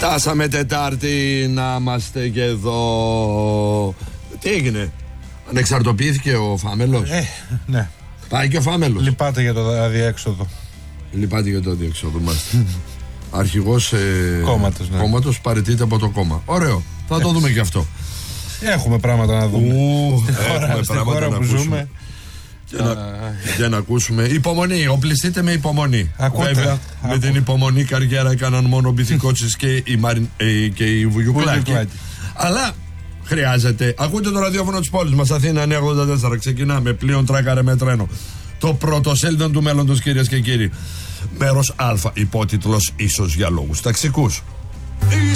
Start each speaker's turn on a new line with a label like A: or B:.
A: Φτάσαμε Τετάρτη να είμαστε και εδώ. Τι έγινε? Ανεξαρτοποιήθηκε ο Φάμελος?
B: Ναι.
A: Πάει και ο Φάμελος.
B: Λυπάται για το αδιέξοδο.
A: Λυπάται για το αδιέξοδο μας. Αρχηγός κόμματος παραιτείται από το κόμμα. Ωραίο. Θα το δούμε και αυτό.
B: Έχουμε πράγματα να δούμε.
A: Έχουμε πράγματα να ακούσουμε. Για να ακούσουμε. Υπομονή, οπλιστείτε με υπομονή. Βέβαια, με την υπομονή καριέρα έκαναν μόνο ο Μπιθικότσης και η Βουγιουκλάκη. Αλλά χρειάζεται. Ακούτε το ραδιόφωνο της πόλης μας, Αθήνα 984. Ξεκινάμε. Πλοίον τράκαρε με τρένο. Το πρωτοσέλιδο του μέλλοντος, κυρίες και κύριοι. Μέρος Α. Υπότιτλος ίσως για λόγους ταξικούς.